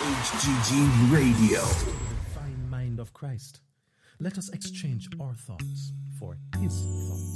HGG Radio. The divine mind of Christ. Let us exchange our thoughts for his thoughts.